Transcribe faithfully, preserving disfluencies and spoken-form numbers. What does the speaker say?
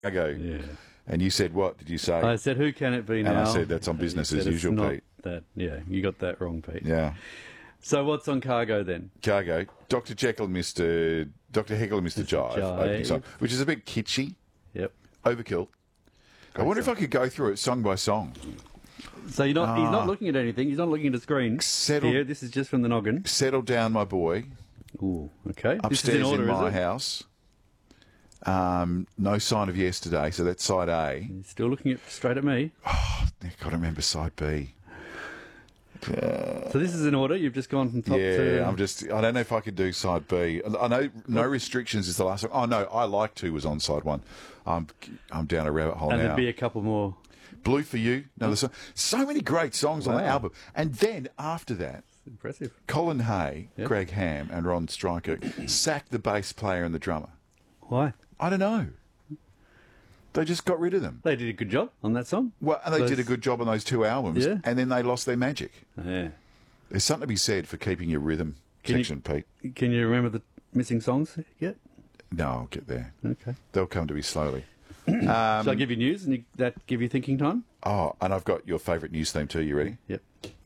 Cargo. Yeah. And you said what? Did you say? I said, who can it be now? And I said, that's on And business you as said it's usual, not Pete. That, yeah, you got that wrong, Pete. Yeah. So what's on Cargo then? Cargo. Doctor Jekyll and Mister Doctor Heckle and Mister Mister Jive, Jive. opening song, which is a bit kitschy, Yep. overkill. I wonder if I could go through it song by song. So you're not, he's Ah. not looking at anything. He's not looking at a screen. Settle- Here, this is just from the noggin. Settle down, my boy. Ooh, okay. This is Upstairs in order, in my is it? house. Um, no sign of yesterday, so that's side A. He's still looking at, straight at me. I gotta remember side B. So this is in order. You've just gone from top Yeah, to... I'm just. I don't know if I could do side B. I know no restrictions is the last one. Oh no, I like two was on side one. I'm I'm down a rabbit hole and now. there'd be a couple more. Blue for You. Another song. So many great songs on the Wow. album. And then after that, Impressive. Colin Hay, Yep. Greg Ham, and Ron Stryker sacked the bass player and the drummer. Why? I don't know. They just got rid of them. They did a good job on that song. Well, and they Those- did a good job on those two albums, Yeah. and then they lost their magic. Yeah. There's something to be said for keeping your rhythm Can you- section, Pete. Can you remember the missing songs yet? No, I'll get there. Okay. They'll come to me slowly. Um, Shall I give you news and you, that give you thinking time? Oh, and I've got your favourite news theme too. You ready? Yep.